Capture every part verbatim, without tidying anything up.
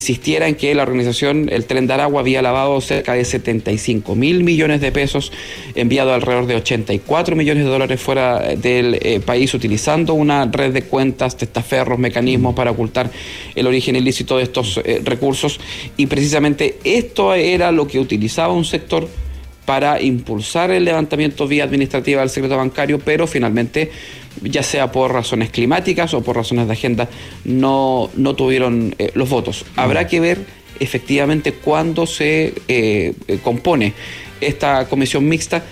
insistiera en que la organización, el Tren de Aragua, había lavado cerca de setenta y cinco mil millones de pesos, enviado alrededor de ochenta y cuatro millones de dólares fuera del eh, país, utilizando una red de cuentas, testaferros, mecanismos para ocultar el origen ilícito de estos eh, recursos. Y precisamente esto era lo que utilizaba un sector para impulsar el levantamiento vía administrativa del secreto bancario, pero finalmente, ya sea por razones climáticas o por razones de agenda, no, no tuvieron eh, los votos. Habrá que ver efectivamente cuándo se eh, compone esta comisión mixta.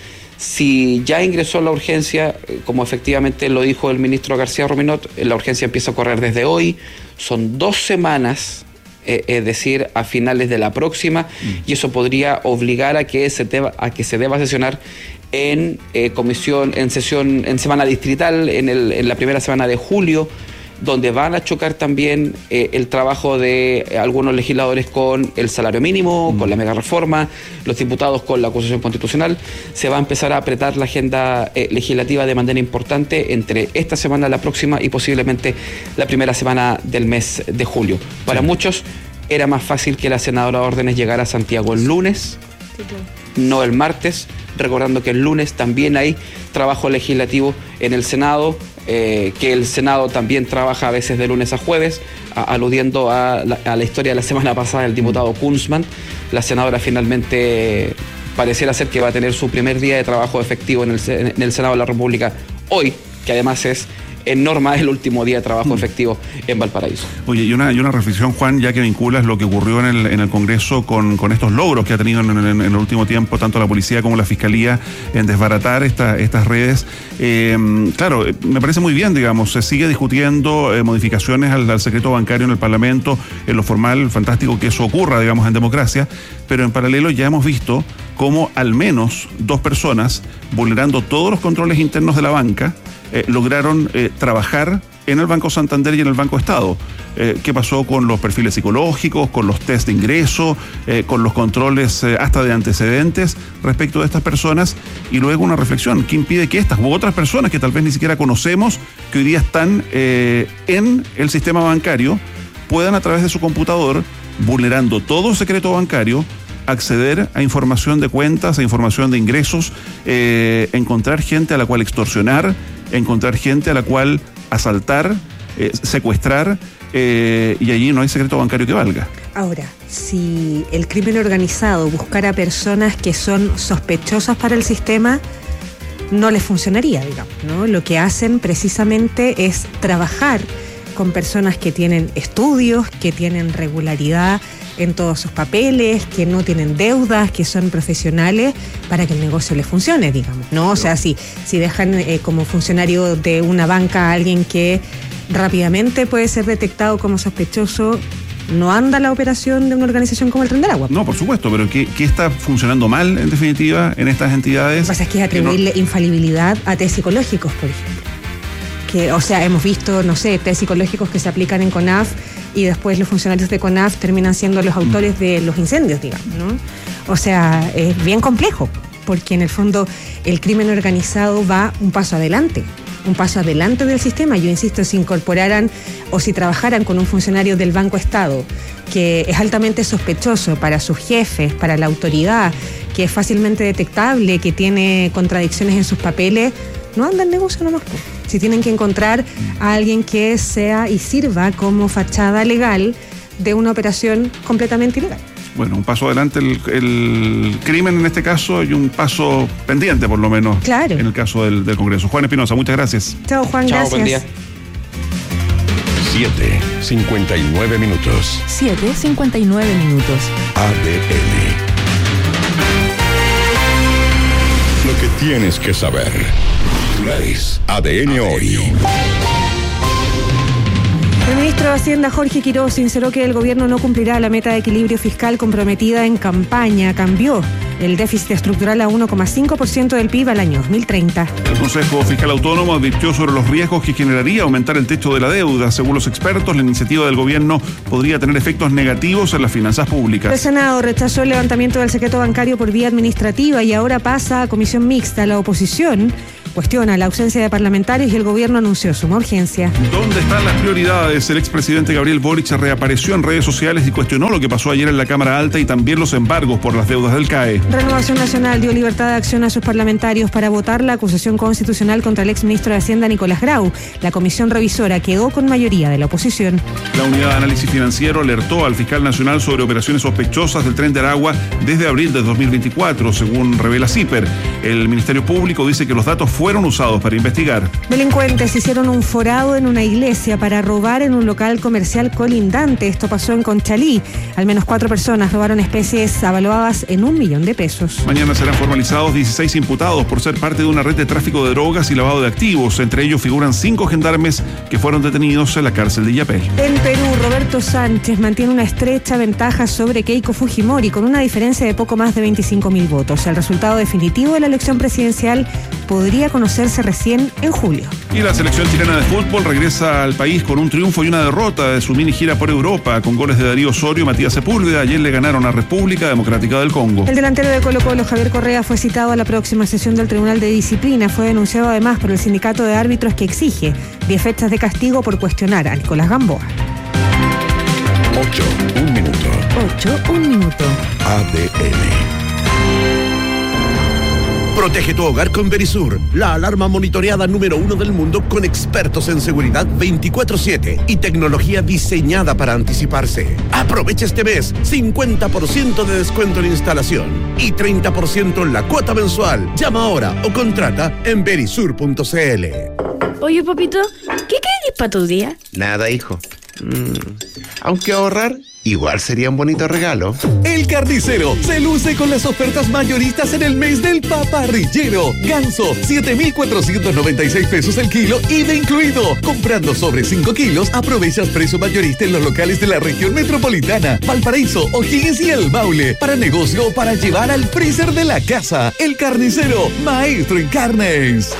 Si ya ingresó la urgencia, como efectivamente lo dijo el ministro García Rominot, la urgencia empieza a correr desde hoy, son dos semanas, eh, es decir, a finales de la próxima, mm. y eso podría obligar a que se deba, a que se deba sesionar en eh, comisión, en sesión, en semana distrital, en, el, en la primera semana de julio, donde van a chocar también eh, el trabajo de eh, algunos legisladores con el salario mínimo, mm. con la mega reforma, los diputados con la acusación constitucional. Se va a empezar a apretar la agenda eh, legislativa de manera importante entre esta semana, la próxima y posiblemente la primera semana del mes de julio. Para sí. muchos era más fácil que la senadora Órdenes llegara a Santiago el lunes, sí, claro. no el martes, recordando que el lunes también hay trabajo legislativo en el Senado, eh, que el Senado también trabaja a veces de lunes a jueves, a, aludiendo a la, a la historia de la semana pasada del diputado Kunzman. La senadora finalmente pareciera ser que va a tener su primer día de trabajo efectivo en el, en el Senado de la República hoy, que además es en norma el último día de trabajo efectivo en Valparaíso. Oye, y una, y una reflexión, Juan, ya que vinculas lo que ocurrió en el, en el Congreso con, con estos logros que ha tenido en, en, en el último tiempo tanto la policía como la Fiscalía en desbaratar esta, estas redes. Eh, claro, me parece muy bien, digamos, se sigue discutiendo eh, modificaciones al, al secreto bancario en el Parlamento, en lo formal, fantástico que eso ocurra, digamos, en democracia, pero en paralelo ya hemos visto cómo al menos dos personas, vulnerando todos los controles internos de la banca, Eh, lograron eh, trabajar en el Banco Santander y en el Banco Estado. Eh, ¿Qué pasó con los perfiles psicológicos, con los test de ingreso, eh, con los controles eh, hasta de antecedentes respecto de estas personas? Y luego una reflexión, ¿qué impide que estas u otras personas que tal vez ni siquiera conocemos, que hoy día están eh, en el sistema bancario, puedan a través de su computador, vulnerando todo secreto bancario, acceder a información de cuentas, a información de ingresos, eh, encontrar gente a la cual extorsionar, encontrar gente a la cual asaltar, eh, secuestrar, eh, y allí no hay secreto bancario que valga. Ahora, si el crimen organizado buscara personas que son sospechosas para el sistema, no les funcionaría, digamos, ¿no? Lo que hacen precisamente es trabajar con personas que tienen estudios, que tienen regularidad en todos sus papeles, que no tienen deudas, que son profesionales, para que el negocio les funcione, digamos, ¿no? O sea, si, si dejan eh, como funcionario de una banca a alguien que rápidamente puede ser detectado como sospechoso, no anda la operación de una organización como el Tren de Aragua. No, por supuesto, pero ¿qué, qué está funcionando mal, en definitiva, en estas entidades? Lo que pasa es que es atribuirle que no... infalibilidad a test psicológicos, por ejemplo. Que, o sea, hemos visto, no sé, test psicológicos que se aplican en CONAF y después los funcionarios de CONAF terminan siendo los autores de los incendios, digamos, ¿no? O sea, es bien complejo, porque en el fondo el crimen organizado va un paso adelante, un paso adelante del sistema. Yo insisto, si incorporaran o si trabajaran con un funcionario del Banco Estado que es altamente sospechoso para sus jefes, para la autoridad, que es fácilmente detectable, que tiene contradicciones en sus papeles, no anda el negocio nomás, pues. Si tienen que encontrar a alguien que sea y sirva como fachada legal de una operación completamente ilegal. Bueno, un paso adelante el, el crimen en este caso y un paso pendiente por lo menos, claro, en el caso del, del Congreso. Juan Espinosa, muchas gracias. Chao, Juan, Chao, gracias. Buen día. siete cincuenta y nueve minutos. siete cincuenta y nueve minutos. A D N. Lo que tienes que saber. A D N hoy. El ministro de Hacienda, Jorge Quiroz, sinceró que el gobierno no cumplirá la meta de equilibrio fiscal comprometida en campaña. Cambió el déficit estructural a uno coma cinco por ciento del P I B al año dos mil treinta. El Consejo Fiscal Autónomo advirtió sobre los riesgos que generaría aumentar el techo de la deuda. Según los expertos, la iniciativa del gobierno podría tener efectos negativos en las finanzas públicas. El Senado rechazó el levantamiento del secreto bancario por vía administrativa y ahora pasa a comisión mixta. La oposición cuestiona la ausencia de parlamentarios y el gobierno anunció suma urgencia. ¿Dónde están las prioridades? El expresidente Gabriel Boric reapareció en redes sociales y cuestionó lo que pasó ayer en la Cámara Alta y también los embargos por las deudas del C A E. Renovación Nacional dio libertad de acción a sus parlamentarios para votar la acusación constitucional contra el exministro de Hacienda Nicolás Grau. La comisión revisora quedó con mayoría de la oposición. La Unidad de Análisis Financiero alertó al fiscal nacional sobre operaciones sospechosas del Tren de Aragua desde abril de dos mil veinticuatro, según revela CIPER. El Ministerio Público dice que los datos fueron usados para investigar. Delincuentes hicieron un forado en una iglesia para robar en un local comercial colindante. Esto pasó en Conchalí. Al menos cuatro personas robaron especies avaluadas en un millón de pesos. Mañana serán formalizados dieciséis imputados por ser parte de una red de tráfico de drogas y lavado de activos. Entre ellos figuran cinco gendarmes que fueron detenidos en la cárcel de Illapel. En Perú, Roberto Sánchez mantiene una estrecha ventaja sobre Keiko Fujimori con una diferencia de poco más de veinticinco mil votos. El resultado definitivo de la elección presidencial podría conocerse recién en julio. Y la selección chilena de fútbol regresa al país con un triunfo y una derrota de su mini gira por Europa, con goles de Darío Osorio y Matías Sepúlveda. Ayer le ganaron a República Democrática del Congo. El delantero de Colo-Colo, Javier Correa, fue citado a la próxima sesión del Tribunal de Disciplina. Fue denunciado además por el sindicato de árbitros que exige diez fechas de castigo por cuestionar a Nicolás Gamboa. Ocho, un minuto. ocho, un minuto. A D N. Protege tu hogar con Verisur, la alarma monitoreada número uno del mundo con expertos en seguridad veinticuatro siete y tecnología diseñada para anticiparse. Aprovecha este mes cincuenta por ciento de descuento en instalación y treinta por ciento en la cuota mensual. Llama ahora o contrata en verisur punto c l. Oye, papito, ¿qué querés para tu día? Nada, hijo. Mm, aunque ahorrar igual sería un bonito regalo. El Carnicero se luce con las ofertas mayoristas en el mes del paparrillero. Ganso, siete mil cuatrocientos noventa y seis pesos el kilo, I V A incluido. Comprando sobre cinco kilos, aprovechas precio mayorista en los locales de la región metropolitana, Valparaíso, O'Higgins y El Maule. Para negocio o para llevar al freezer de la casa. El Carnicero, maestro en carnes.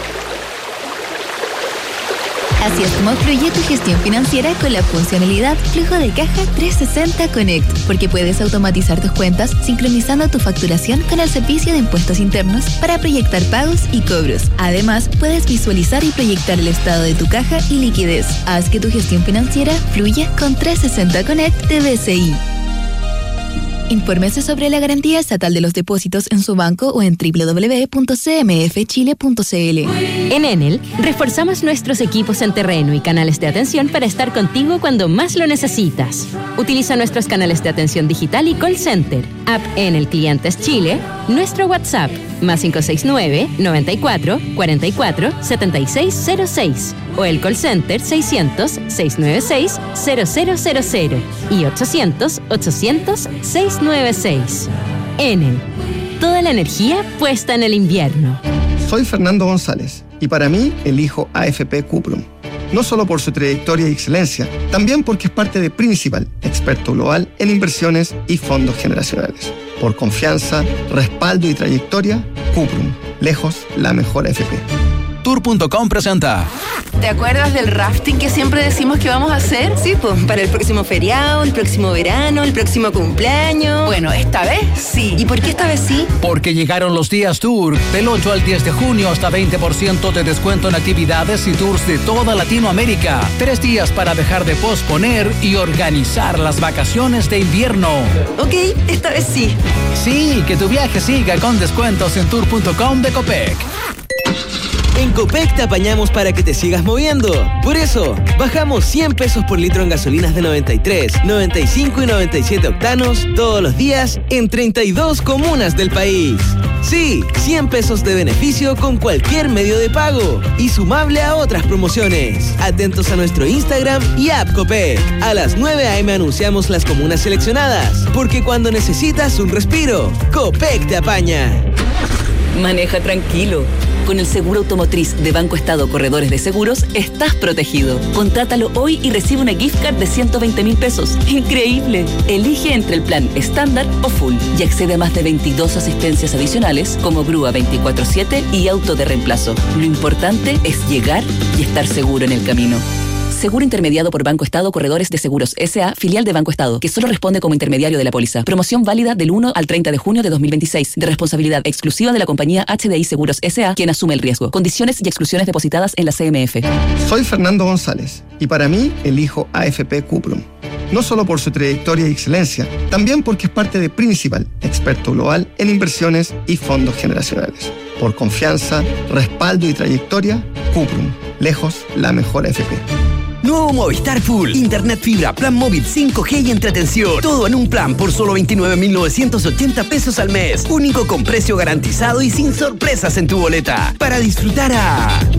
Así es como fluye tu gestión financiera con la funcionalidad Flujo de Caja trescientos sesenta Connect, porque puedes automatizar tus cuentas sincronizando tu facturación con el servicio de impuestos internos para proyectar pagos y cobros. Además, puedes visualizar y proyectar el estado de tu caja y liquidez. Haz que tu gestión financiera fluya con trescientos sesenta Connect de B C I. Infórmese sobre la garantía estatal de los depósitos en su banco o en doble u doble u doble u punto c m f chile punto c l. En Enel, reforzamos nuestros equipos en terreno y canales de atención para estar contigo cuando más lo necesitas. Utiliza nuestros canales de atención digital y call center, app Enel Clientes Chile, nuestro WhatsApp, más cinco seis nueve, noventa y cuatro, cuarenta y cuatro, setenta y seis cero seis, o el call center seiscientos, seiscientos noventa y seis, cero cero cero cero y ochocientos, ochocientos, seiscientos noventa y seis. Enel, toda la energía puesta en el invierno. Soy Fernando González y para mí elijo A F P Cuprum. No solo por su trayectoria y excelencia, también porque es parte de Principal, experto global en inversiones y fondos generacionales. Por confianza, respaldo y trayectoria, Cuprum, lejos la mejor A F P. Tour punto com presenta. ¿Te acuerdas del rafting que siempre decimos que vamos a hacer? Sí, pues, para el próximo feriado, el próximo verano, el próximo cumpleaños. Bueno, esta vez sí. ¿Y por qué esta vez sí? Porque llegaron los días Tour. Del ocho al diez de junio, hasta veinte por ciento de descuento en actividades y tours de toda Latinoamérica. Tres días para dejar de posponer y organizar las vacaciones de invierno. Ok, esta vez sí. Sí, que tu viaje siga con descuentos en tour punto com de Copec. En Copec te apañamos para que te sigas moviendo. Por eso, bajamos cien pesos por litro en gasolinas de noventa y tres, noventa y cinco y noventa y siete octanos todos los días en treinta y dos comunas del país. Sí, cien pesos de beneficio con cualquier medio de pago y sumable a otras promociones. Atentos a nuestro Instagram y app Copec. A las nueve a eme anunciamos las comunas seleccionadas, porque cuando necesitas un respiro, Copec te apaña. Maneja tranquilo. Con el seguro automotriz de Banco Estado Corredores de Seguros, estás protegido. Contrátalo hoy y recibe una gift card de ciento veinte mil pesos. ¡Increíble! Elige entre el plan estándar o full y accede a más de veintidós asistencias adicionales como grúa veinticuatro siete y auto de reemplazo. Lo importante es llegar y estar seguro en el camino. Seguro intermediado por Banco Estado Corredores de Seguros S A, filial de Banco Estado, que solo responde como intermediario de la póliza. Promoción válida del uno al treinta de junio de dos mil veintiséis, de responsabilidad exclusiva de la compañía H D I Seguros S A, quien asume el riesgo. Condiciones y exclusiones depositadas en la C M F. Soy Fernando González y para mí elijo A F P Cuprum. No solo por su trayectoria y excelencia, también porque es parte de Principal, experto global en inversiones y fondos generacionales. Por confianza, respaldo y trayectoria, Cuprum, lejos la mejor A F P. Nuevo Movistar Full. Internet fibra, plan móvil cinco G y entretención. Todo en un plan por solo veintinueve mil novecientos ochenta pesos al mes. Único con precio garantizado y sin sorpresas en tu boleta. Para disfrutar a...